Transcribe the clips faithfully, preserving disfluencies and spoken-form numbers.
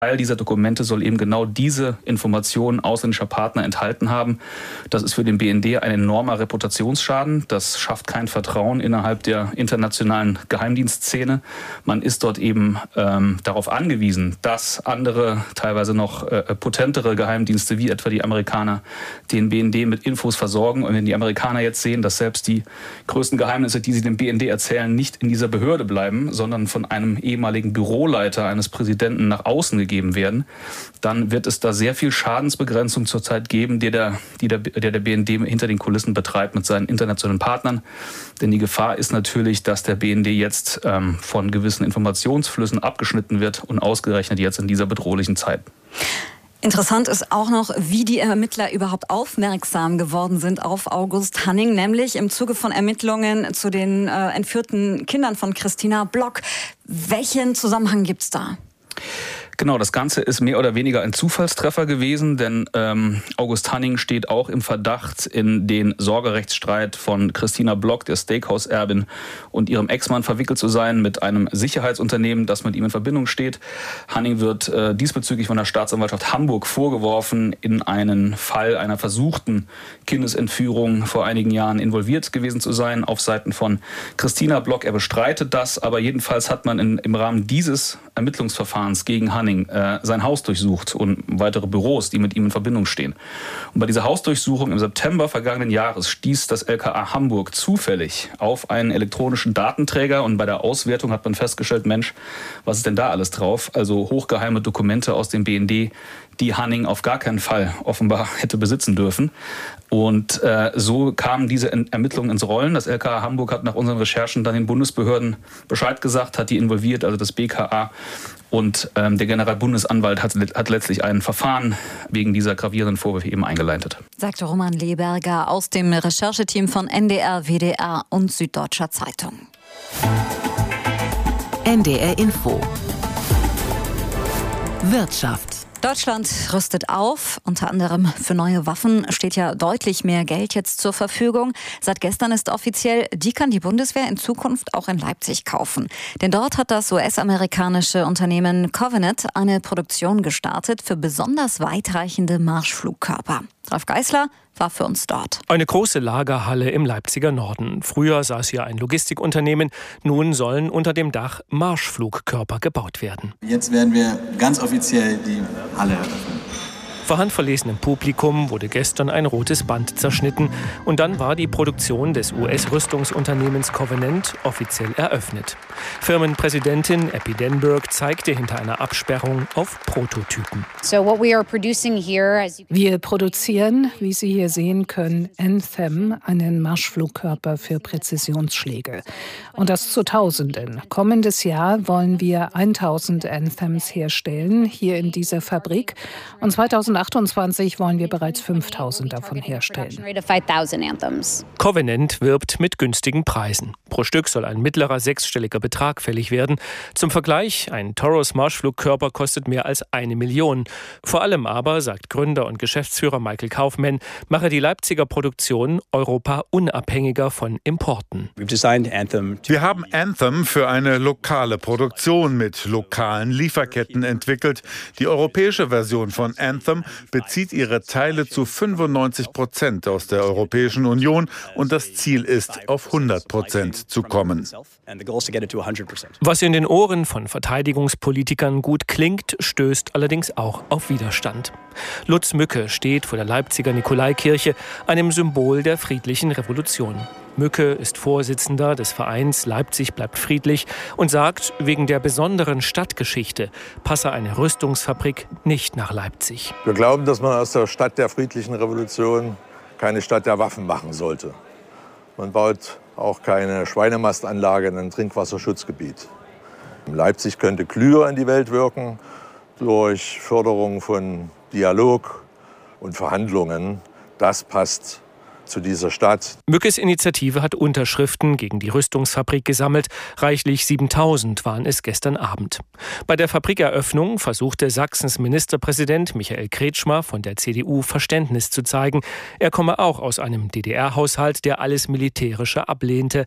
Teil dieser Dokumente soll eben genau diese Informationen ausländischer Partner enthalten haben. Das ist für den B N D ein enormer Reputationsschaden. Das schafft kein Vertrauen innerhalb der internationalen Geheimdienstszene. Man ist dort eben ähm, darauf angewiesen, dass andere, teilweise noch äh, potentere Geheimdienste, wie etwa die Amerikaner, den B N D mit Infos versorgen. Und wenn die Amerikaner jetzt sehen, dass selbst die größten Geheimnisse, die sie dem B N D erzählen, nicht in dieser Behörde bleiben, sondern von einem ehemaligen Büroleiter eines Präsidenten nach außen gegeben werden, dann wird es da sehr viel Schadensbegrenzung zurzeit geben, die der, die der, der, der B N D hinter den Kulissen betreibt mit seinen internationalen Partnern. Denn die Gefahr ist natürlich, dass der B N D jetzt ähm, von gewissen Informationsflüssen abgeschnitten wird und ausgerechnet jetzt in dieser bedrohlichen Zeit. Interessant ist auch noch, wie die Ermittler überhaupt aufmerksam geworden sind auf August Hanning, nämlich im Zuge von Ermittlungen zu den äh, entführten Kindern von Christina Block. Welchen Zusammenhang gibt's da? Genau, das Ganze ist mehr oder weniger ein Zufallstreffer gewesen, denn ähm, August Hanning steht auch im Verdacht, in den Sorgerechtsstreit von Christina Block, der Steakhouse-Erbin, und ihrem Ex-Mann verwickelt zu sein mit einem Sicherheitsunternehmen, das mit ihm in Verbindung steht. Hanning wird äh, diesbezüglich von der Staatsanwaltschaft Hamburg vorgeworfen, in einen Fall einer versuchten Kindesentführung vor einigen Jahren involviert gewesen zu sein, auf Seiten von Christina Block. Er bestreitet das, aber jedenfalls hat man in, im Rahmen dieses Ermittlungsverfahrens gegen Hanning äh, sein Haus durchsucht und weitere Büros, die mit ihm in Verbindung stehen. Und bei dieser Hausdurchsuchung im September vergangenen Jahres stieß das L K A Hamburg zufällig auf einen elektronischen Datenträger und bei der Auswertung hat man festgestellt, Mensch, was ist denn da alles drauf? Also hochgeheime Dokumente aus dem B N D, die Hanning auf gar keinen Fall offenbar hätte besitzen dürfen. Und äh, so kamen diese Ermittlungen ins Rollen. Das L K A Hamburg hat nach unseren Recherchen dann den Bundesbehörden Bescheid gesagt, hat die involviert, also das B K A. Und ähm, der Generalbundesanwalt hat, hat letztlich ein Verfahren wegen dieser gravierenden Vorwürfe eben eingeleitet. Sagte Roman Leberger aus dem Rechercheteam von N D R, W D R und Süddeutscher Zeitung. N D R Info. Wirtschaft. Deutschland rüstet auf. Unter anderem für neue Waffen steht ja deutlich mehr Geld jetzt zur Verfügung. Seit gestern ist offiziell, die kann die Bundeswehr in Zukunft auch in Leipzig kaufen. Denn dort hat das U S-amerikanische Unternehmen Covenant eine Produktion gestartet für besonders weitreichende Marschflugkörper. Ralf Geißler war für uns dort. Eine große Lagerhalle im Leipziger Norden. Früher saß hier ein Logistikunternehmen. Nun sollen unter dem Dach Marschflugkörper gebaut werden. Jetzt werden wir ganz offiziell die Halle eröffnen. Vor handverlesenem Publikum wurde gestern ein rotes Band zerschnitten und dann war die Produktion des U S-Rüstungsunternehmens Covenant offiziell eröffnet. Firmenpräsidentin Epi Denberg zeigte hinter einer Absperrung auf Prototypen. Wir produzieren, wie Sie hier sehen können, Anthem, einen Marschflugkörper für Präzisionsschläge. Und das zu Tausenden. Kommendes Jahr wollen wir tausend Anthems herstellen, hier in dieser Fabrik. Und zweitausendachtundzwanzig wollen wir bereits fünftausend davon herstellen. Covenant wirbt mit günstigen Preisen. Pro Stück soll ein mittlerer sechsstelliger Betrag fällig werden. Zum Vergleich, ein Taurus Marschflugkörper kostet mehr als eine Million. Vor allem aber, sagt Gründer und Geschäftsführer Michael Kaufmann, mache die Leipziger Produktion Europa unabhängiger von Importen. Wir haben Anthem für eine lokale Produktion mit lokalen Lieferketten entwickelt. Die europäische Version von Anthem bezieht ihre Teile zu fünfundneunzig Prozent aus der Europäischen Union und das Ziel ist, auf hundert Prozent zu kommen. Was in den Ohren von Verteidigungspolitikern gut klingt, stößt allerdings auch auf Widerstand. Lutz Mücke steht vor der Leipziger Nikolaikirche, einem Symbol der friedlichen Revolution. Mücke ist Vorsitzender des Vereins Leipzig bleibt friedlich und sagt, wegen der besonderen Stadtgeschichte passe eine Rüstungsfabrik nicht nach Leipzig. Wir glauben, dass man aus der Stadt der friedlichen Revolution keine Stadt der Waffen machen sollte. Man baut auch keine Schweinemastanlage in ein Trinkwasserschutzgebiet. Leipzig könnte klüger in die Welt wirken durch Förderung von Dialog und Verhandlungen. Das passt zu dieser Stadt. Mückes Initiative hat Unterschriften gegen die Rüstungsfabrik gesammelt. Reichlich siebentausend waren es gestern Abend. Bei der Fabrikeröffnung versuchte Sachsens Ministerpräsident Michael Kretschmer von der C D U Verständnis zu zeigen. Er komme auch aus einem D D R-Haushalt, der alles Militärische ablehnte.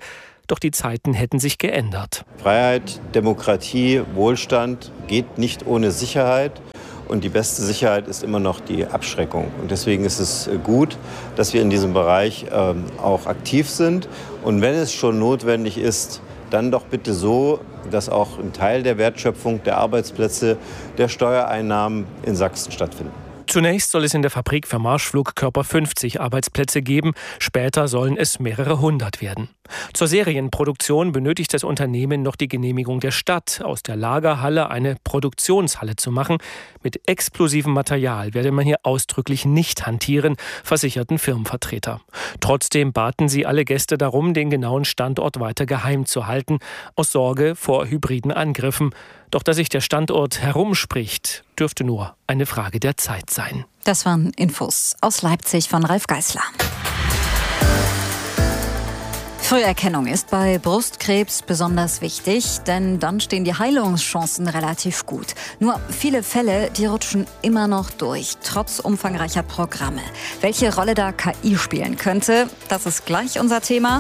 Doch die Zeiten hätten sich geändert. Freiheit, Demokratie, Wohlstand geht nicht ohne Sicherheit. Und die beste Sicherheit ist immer noch die Abschreckung. Und deswegen ist es gut, dass wir in diesem Bereich ähm, auch aktiv sind. Und wenn es schon notwendig ist, dann doch bitte so, dass auch ein Teil der Wertschöpfung, der Arbeitsplätze, der Steuereinnahmen in Sachsen stattfinden. Zunächst soll es in der Fabrik für Marschflugkörper fünfzig Arbeitsplätze geben, später sollen es mehrere hundert werden. Zur Serienproduktion benötigt das Unternehmen noch die Genehmigung der Stadt, aus der Lagerhalle eine Produktionshalle zu machen. Mit explosivem Material werde man hier ausdrücklich nicht hantieren, versicherten Firmenvertreter. Trotzdem baten sie alle Gäste darum, den genauen Standort weiter geheim zu halten, aus Sorge vor hybriden Angriffen. Doch dass sich der Standort herumspricht, dürfte nur eine Frage der Zeit sein. Das waren Infos aus Leipzig von Ralf Geißler. Früherkennung ist bei Brustkrebs besonders wichtig, denn dann stehen die Heilungschancen relativ gut. Nur viele Fälle, die rutschen immer noch durch, trotz umfangreicher Programme. Welche Rolle da K I spielen könnte, das ist gleich unser Thema.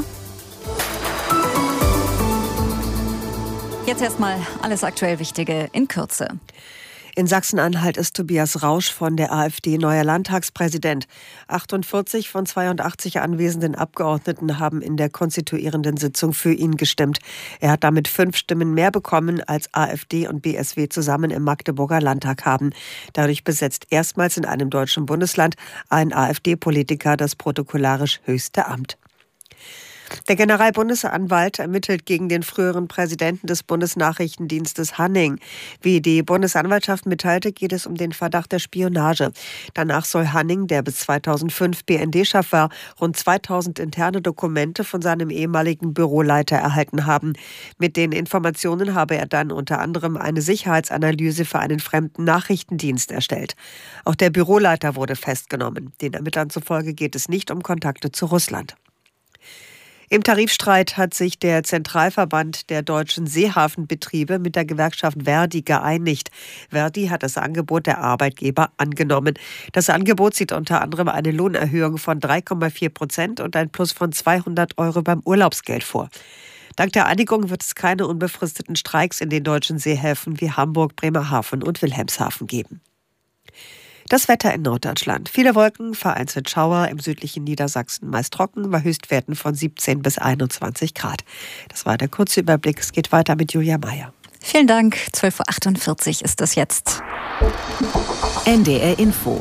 Jetzt erstmal alles aktuell Wichtige in Kürze. In Sachsen-Anhalt ist Tobias Rausch von der AfD neuer Landtagspräsident. achtundvierzig von zweiundachtzig anwesenden Abgeordneten haben in der konstituierenden Sitzung für ihn gestimmt. Er hat damit fünf Stimmen mehr bekommen, als AfD und B S W zusammen im Magdeburger Landtag haben. Dadurch besetzt erstmals in einem deutschen Bundesland ein AfD-Politiker das protokollarisch höchste Amt. Der Generalbundesanwalt ermittelt gegen den früheren Präsidenten des Bundesnachrichtendienstes Hanning. Wie die Bundesanwaltschaft mitteilte, geht es um den Verdacht der Spionage. Danach soll Hanning, der bis zweitausendfünf B N D-Chef war, rund zweitausend interne Dokumente von seinem ehemaligen Büroleiter erhalten haben. Mit den Informationen habe er dann unter anderem eine Sicherheitsanalyse für einen fremden Nachrichtendienst erstellt. Auch der Büroleiter wurde festgenommen. Den Ermittlern zufolge geht es nicht um Kontakte zu Russland. Im Tarifstreit hat sich der Zentralverband der deutschen Seehafenbetriebe mit der Gewerkschaft Verdi geeinigt. Verdi hat das Angebot der Arbeitgeber angenommen. Das Angebot sieht unter anderem eine Lohnerhöhung von drei Komma vier Prozent und ein Plus von zweihundert Euro beim Urlaubsgeld vor. Dank der Einigung wird es keine unbefristeten Streiks in den deutschen Seehäfen wie Hamburg, Bremerhaven und Wilhelmshaven geben. Das Wetter in Norddeutschland. Viele Wolken, vereinzelt Schauer, im südlichen Niedersachsen meist trocken, bei Höchstwerten von siebzehn bis einundzwanzig Grad. Das war der kurze Überblick. Es geht weiter mit Julia Meyer. Vielen Dank. zwölf Uhr achtundvierzig ist es jetzt. N D R Info.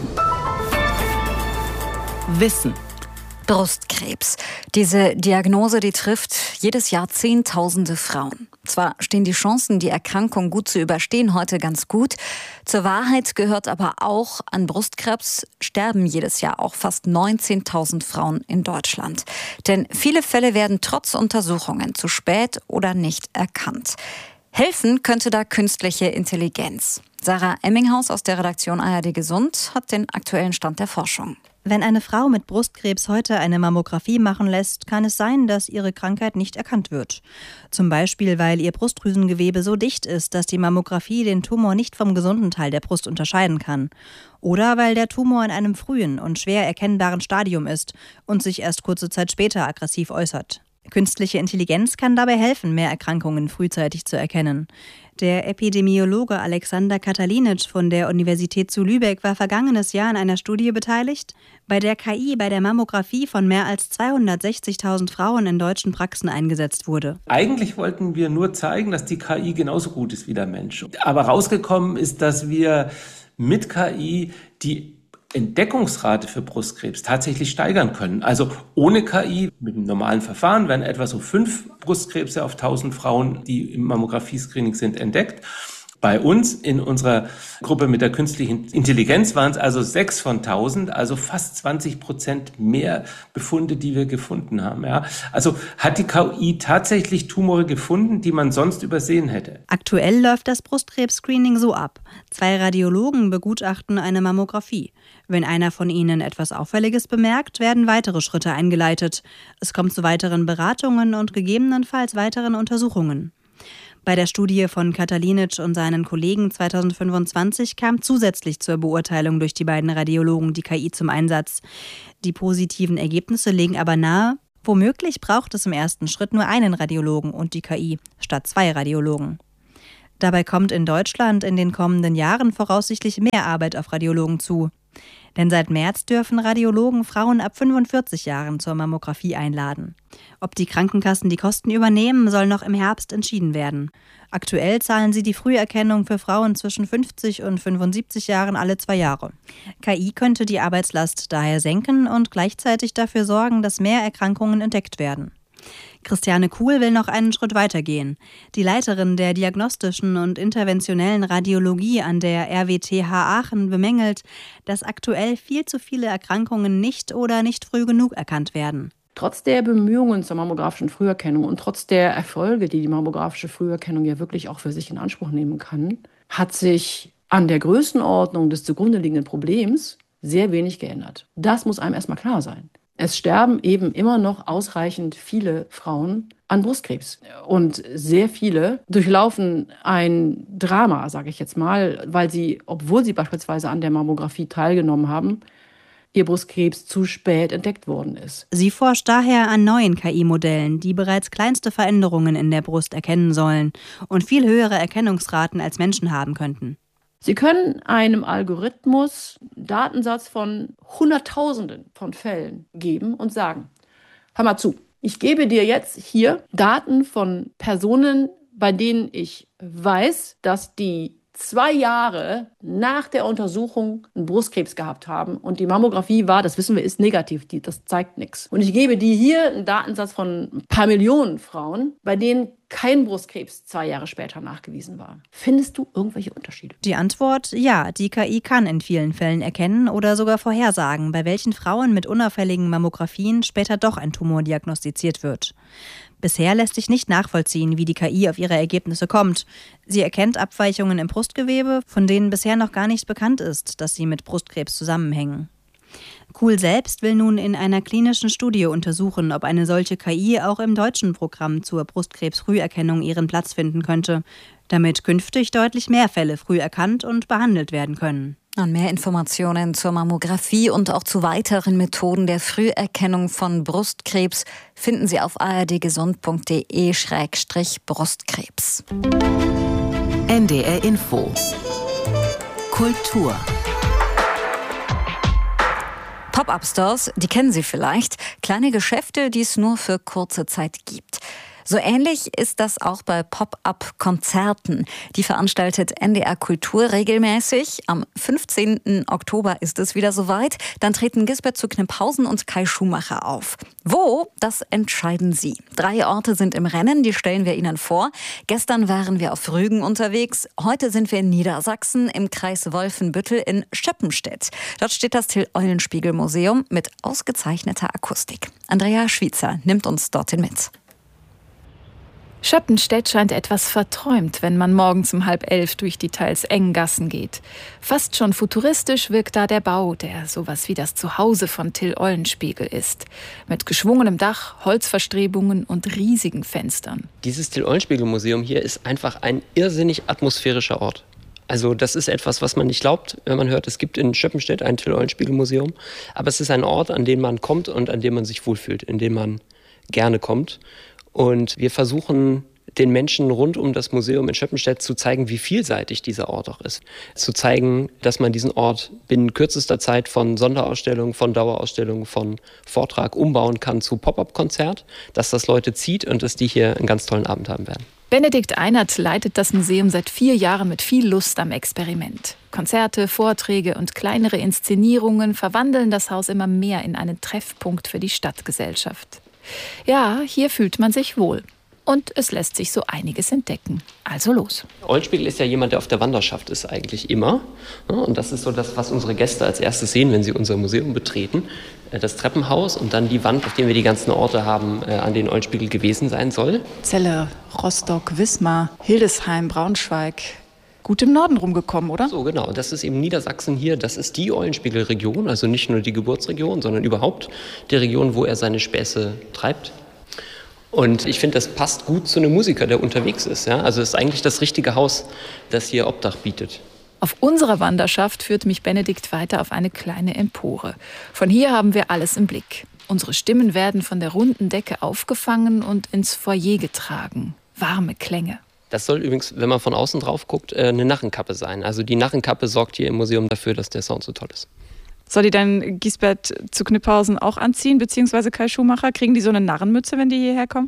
Wissen. Brustkrebs. Diese Diagnose, die trifft jedes Jahr Zehntausende Frauen. Zwar stehen die Chancen, die Erkrankung gut zu überstehen, heute ganz gut. Zur Wahrheit gehört aber auch, an Brustkrebs sterben jedes Jahr auch fast neunzehntausend Frauen in Deutschland. Denn viele Fälle werden trotz Untersuchungen zu spät oder nicht erkannt. Helfen könnte da künstliche Intelligenz. Sarah Emminghaus aus der Redaktion A R D Gesund hat den aktuellen Stand der Forschung. Wenn eine Frau mit Brustkrebs heute eine Mammographie machen lässt, kann es sein, dass ihre Krankheit nicht erkannt wird. Zum Beispiel, weil ihr Brustdrüsengewebe so dicht ist, dass die Mammographie den Tumor nicht vom gesunden Teil der Brust unterscheiden kann. Oder weil der Tumor in einem frühen und schwer erkennbaren Stadium ist und sich erst kurze Zeit später aggressiv äußert. Künstliche Intelligenz kann dabei helfen, mehr Erkrankungen frühzeitig zu erkennen. Der Epidemiologe Alexander Katalinic von der Universität zu Lübeck war vergangenes Jahr an einer Studie beteiligt, bei der K I bei der Mammographie von mehr als zweihundertsechzigtausend Frauen in deutschen Praxen eingesetzt wurde. Eigentlich wollten wir nur zeigen, dass die K I genauso gut ist wie der Mensch. Aber rausgekommen ist, dass wir mit K I die Entdeckungsrate für Brustkrebs tatsächlich steigern können. Also ohne K I, mit dem normalen Verfahren, werden etwa so fünf Brustkrebse auf tausend Frauen, die im Mammographie-Screening sind, entdeckt. Bei uns in unserer Gruppe mit der künstlichen Intelligenz waren es also sechs von tausend, also fast zwanzig Prozent mehr Befunde, die wir gefunden haben. Ja. Also hat die K I tatsächlich Tumore gefunden, die man sonst übersehen hätte. Aktuell läuft das Brustkrebs-Screening so ab. Zwei Radiologen begutachten eine Mammographie. Wenn einer von ihnen etwas Auffälliges bemerkt, werden weitere Schritte eingeleitet. Es kommt zu weiteren Beratungen und gegebenenfalls weiteren Untersuchungen. Bei der Studie von Katalinic und seinen Kollegen zweitausendfünfundzwanzig kam zusätzlich zur Beurteilung durch die beiden Radiologen die K I zum Einsatz. Die positiven Ergebnisse legen aber nahe, Womöglich braucht es im ersten Schritt nur einen Radiologen und die K I statt zwei Radiologen. Dabei kommt in Deutschland in den kommenden Jahren voraussichtlich mehr Arbeit auf Radiologen zu. Denn seit März dürfen Radiologen Frauen ab fünfundvierzig Jahren zur Mammographie einladen. Ob die Krankenkassen die Kosten übernehmen, soll noch im Herbst entschieden werden. Aktuell zahlen sie die Früherkennung für Frauen zwischen fünfzig und fünfundsiebzig Jahren alle zwei Jahre. K I könnte die Arbeitslast daher senken und gleichzeitig dafür sorgen, dass mehr Erkrankungen entdeckt werden. Christiane Kuhl will noch einen Schritt weitergehen. Die Leiterin der diagnostischen und interventionellen Radiologie an der R W T H Aachen bemängelt, dass aktuell viel zu viele Erkrankungen nicht oder nicht früh genug erkannt werden. Trotz der Bemühungen zur mammografischen Früherkennung und trotz der Erfolge, die die mammografische Früherkennung ja wirklich auch für sich in Anspruch nehmen kann, hat sich an der Größenordnung des zugrunde liegenden Problems sehr wenig geändert. Das muss einem erstmal klar sein. Es sterben eben immer noch ausreichend viele Frauen an Brustkrebs. Und sehr viele durchlaufen ein Drama, sage ich jetzt mal, weil sie, obwohl sie beispielsweise an der Mammographie teilgenommen haben, ihr Brustkrebs zu spät entdeckt worden ist. Sie forscht daher an neuen K I-Modellen, die bereits kleinste Veränderungen in der Brust erkennen sollen und viel höhere Erkennungsraten als Menschen haben könnten. Sie können einem Algorithmus Datensatz von Hunderttausenden von Fällen geben und sagen, hör mal zu, ich gebe dir jetzt hier Daten von Personen, bei denen ich weiß, dass die zwei Jahre nach der Untersuchung einen Brustkrebs gehabt haben und die Mammographie war, das wissen wir, ist negativ, die, das zeigt nichts. Und ich gebe dir hier einen Datensatz von ein paar Millionen Frauen, bei denen kein Brustkrebs zwei Jahre später nachgewiesen war. Findest du irgendwelche Unterschiede? Die Antwort, ja, die K I kann in vielen Fällen erkennen oder sogar vorhersagen, bei welchen Frauen mit unauffälligen Mammographien später doch ein Tumor diagnostiziert wird. Bisher lässt sich nicht nachvollziehen, wie die K I auf ihre Ergebnisse kommt. Sie erkennt Abweichungen im Brustgewebe, von denen bisher noch gar nicht bekannt ist, dass sie mit Brustkrebs zusammenhängen. Kuhl selbst will nun in einer klinischen Studie untersuchen, ob eine solche K I auch im deutschen Programm zur Brustkrebsfrüherkennung ihren Platz finden könnte, damit künftig deutlich mehr Fälle früh erkannt und behandelt werden können. Und mehr Informationen zur Mammographie und auch zu weiteren Methoden der Früherkennung von Brustkrebs finden Sie auf a r d gesund punkt d e Schrägstrich Brustkrebs. N D R Info Kultur. Pop-up-Stores, die kennen Sie vielleicht. Kleine Geschäfte, die es nur für kurze Zeit gibt. So ähnlich ist das auch bei Pop-up-Konzerten. Die veranstaltet N D R Kultur regelmäßig. Am fünfzehnten Oktober ist es wieder soweit. Dann treten Gisbert zu Kniphausen und Kai Schumacher auf. Wo? Das entscheiden Sie. Drei Orte sind im Rennen, die stellen wir Ihnen vor. Gestern waren wir auf Rügen unterwegs. Heute sind wir in Niedersachsen im Kreis Wolfenbüttel in Schöppenstedt. Dort steht das Till-Eulenspiegel-Museum mit ausgezeichneter Akustik. Andrea Schwitzer nimmt uns dorthin mit. Schöppenstedt scheint etwas verträumt, wenn man morgens um halb elf durch die teils engen Gassen geht. Fast schon futuristisch wirkt da der Bau, der sowas wie das Zuhause von Till Eulenspiegel ist. Mit geschwungenem Dach, Holzverstrebungen und riesigen Fenstern. Dieses Till-Eulenspiegel-Museum hier ist einfach ein irrsinnig atmosphärischer Ort. Also das ist etwas, was man nicht glaubt, wenn man hört, es gibt in Schöppenstedt ein Till-Eulenspiegel-Museum. Aber es ist ein Ort, an den man kommt und an dem man sich wohlfühlt, in den man gerne kommt. Und wir versuchen, den Menschen rund um das Museum in Schöppenstedt zu zeigen, wie vielseitig dieser Ort auch ist. Zu zeigen, dass man diesen Ort binnen kürzester Zeit von Sonderausstellung, von Dauerausstellung, von Vortrag umbauen kann zu Pop-up-Konzert, dass das Leute zieht und dass die hier einen ganz tollen Abend haben werden. Benedikt Einert leitet das Museum seit vier Jahren mit viel Lust am Experiment. Konzerte, Vorträge und kleinere Inszenierungen verwandeln das Haus immer mehr in einen Treffpunkt für die Stadtgesellschaft. Ja, hier fühlt man sich wohl. Und es lässt sich so einiges entdecken. Also los. Eulenspiegel ist ja jemand, der auf der Wanderschaft ist eigentlich immer. Und das ist so das, was unsere Gäste als erstes sehen, wenn sie unser Museum betreten. Das Treppenhaus und dann die Wand, auf der wir die ganzen Orte haben, an denen Eulenspiegel gewesen sein soll. Celle, Rostock, Wismar, Hildesheim, Braunschweig. Gut im Norden rumgekommen, oder? So, genau. Das ist eben Niedersachsen hier. Das ist die Eulenspiegel-Region, also nicht nur die Geburtsregion, sondern überhaupt die Region, wo er seine Späße treibt. Und ich finde, das passt gut zu einem Musiker, der unterwegs ist. Ja? Also es ist eigentlich das richtige Haus, das hier Obdach bietet. Auf unserer Wanderschaft führt mich Benedikt weiter auf eine kleine Empore. Von hier haben wir alles im Blick. Unsere Stimmen werden von der runden Decke aufgefangen und ins Foyer getragen. Warme Klänge. Das soll übrigens, wenn man von außen drauf guckt, eine Narrenkappe sein. Also die Narrenkappe sorgt hier im Museum dafür, dass der Sound so toll ist. Soll die dann Giesbert zu Kniphausen auch anziehen, beziehungsweise Kai Schumacher? Kriegen die so eine Narrenmütze, wenn die hierher kommen?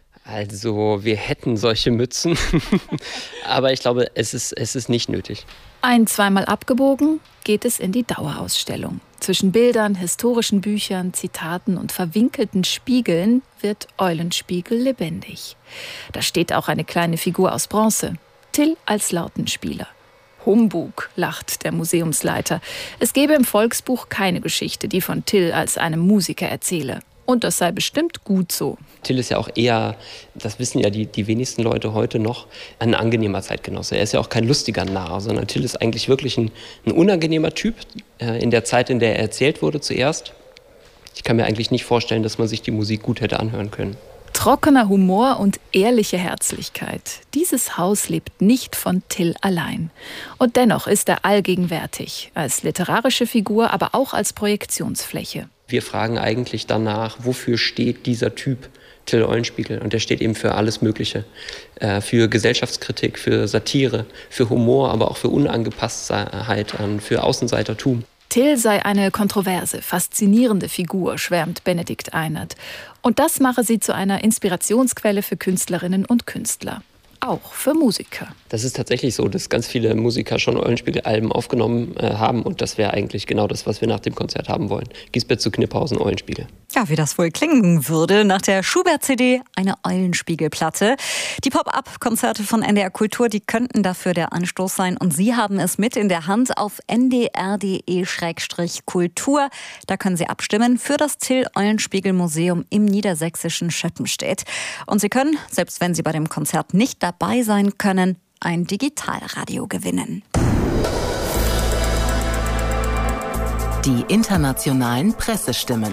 Also wir hätten solche Mützen, aber ich glaube, es ist, es ist nicht nötig. Ein-, zweimal abgebogen geht es in die Dauerausstellung. Zwischen Bildern, historischen Büchern, Zitaten und verwinkelten Spiegeln wird Eulenspiegel lebendig. Da steht auch eine kleine Figur aus Bronze, Till als Lautenspieler. Humbug, lacht der Museumsleiter. Es gäbe im Volksbuch keine Geschichte, die von Till als einem Musiker erzähle. Und das sei bestimmt gut so. Till ist ja auch eher, das wissen ja die, die wenigsten Leute heute noch, ein angenehmer Zeitgenosse. Er ist ja auch kein lustiger Narr, sondern Till ist eigentlich wirklich ein, ein unangenehmer Typ äh, in der Zeit, in der er erzählt wurde zuerst. Ich kann mir eigentlich nicht vorstellen, dass man sich die Musik gut hätte anhören können. Trockener Humor und ehrliche Herzlichkeit. Dieses Haus lebt nicht von Till allein. Und dennoch ist er allgegenwärtig, als literarische Figur, aber auch als Projektionsfläche. Wir fragen eigentlich danach, wofür steht dieser Typ Till Eulenspiegel? Und der steht eben für alles Mögliche. Äh, für Gesellschaftskritik, für Satire, für Humor, aber auch für Unangepasstheit an, für Außenseitertum. Till sei eine kontroverse, faszinierende Figur, schwärmt Benedikt Einert. Und das mache sie zu einer Inspirationsquelle für Künstlerinnen und Künstler. Auch für Musiker. Das ist tatsächlich so, dass ganz viele Musiker schon Eulenspiegel-Alben aufgenommen äh, haben. Und das wäre eigentlich genau das, was wir nach dem Konzert haben wollen. Giesbert zu Kniphausen, Eulenspiegel. Ja, wie das wohl klingen würde nach der Schubert-C D, eine Eulenspiegel-Platte. Die Pop-Up-Konzerte von N D R Kultur, die könnten dafür der Anstoß sein. Und Sie haben es mit in der Hand auf n d r punkt d e slash kultur. Da können Sie abstimmen für das Till-Eulenspiegel-Museum im niedersächsischen Schöppenstedt. Und Sie können, selbst wenn Sie bei dem Konzert nicht dabei sein können, ein Digitalradio gewinnen. Die internationalen Pressestimmen.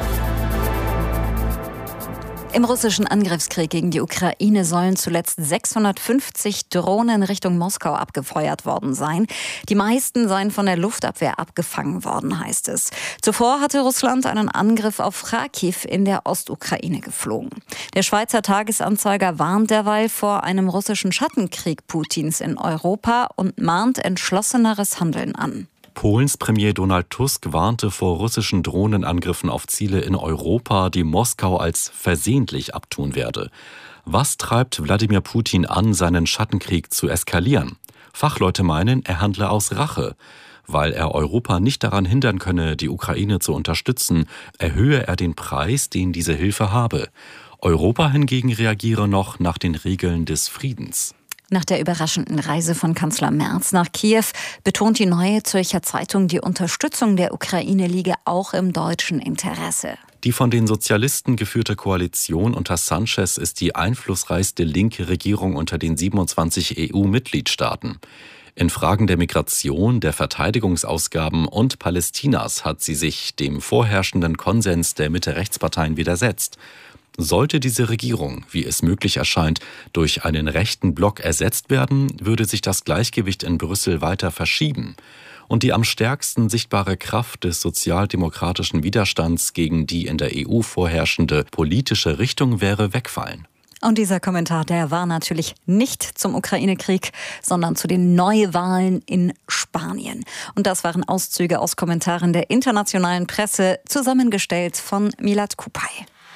Im russischen Angriffskrieg gegen die Ukraine sollen zuletzt sechshundertfünfzig Drohnen Richtung Moskau abgefeuert worden sein. Die meisten seien von der Luftabwehr abgefangen worden, heißt es. Zuvor hatte Russland einen Angriff auf Kharkiv in der Ostukraine geflogen. Der Schweizer Tagesanzeiger warnt derweil vor einem russischen Schattenkrieg Putins in Europa und mahnt entschlosseneres Handeln an. Polens Premier Donald Tusk warnte vor russischen Drohnenangriffen auf Ziele in Europa, die Moskau als versehentlich abtun werde. Was treibt Wladimir Putin an, seinen Schattenkrieg zu eskalieren? Fachleute meinen, er handle aus Rache. Weil er Europa nicht daran hindern könne, die Ukraine zu unterstützen, erhöhe er den Preis, den diese Hilfe habe. Europa hingegen reagiere noch nach den Regeln des Friedens. Nach der überraschenden Reise von Kanzler Merz nach Kiew betont die Neue Zürcher Zeitung, die Unterstützung der Ukraine liege auch im deutschen Interesse. Die von den Sozialisten geführte Koalition unter Sanchez ist die einflussreichste linke Regierung unter den siebenundzwanzig E U-Mitgliedstaaten. In Fragen der Migration, der Verteidigungsausgaben und Palästinas hat sie sich dem vorherrschenden Konsens der Mitte-Rechts-Parteien widersetzt. Sollte diese Regierung, wie es möglich erscheint, durch einen rechten Block ersetzt werden, würde sich das Gleichgewicht in Brüssel weiter verschieben. Und die am stärksten sichtbare Kraft des sozialdemokratischen Widerstands gegen die in der E U vorherrschende politische Richtung wäre wegfallen. Und dieser Kommentar, der war natürlich nicht zum Ukraine-Krieg, sondern zu den Neuwahlen in Spanien. Und das waren Auszüge aus Kommentaren der internationalen Presse, zusammengestellt von Milad Kupay.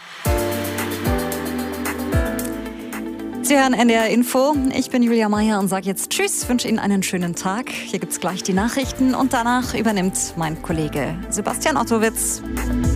Sie hören N D R Info. Ich bin Julia Meyer und sage jetzt Tschüss, wünsche Ihnen einen schönen Tag. Hier gibt's gleich die Nachrichten und danach übernimmt mein Kollege Sebastian Ottowitz.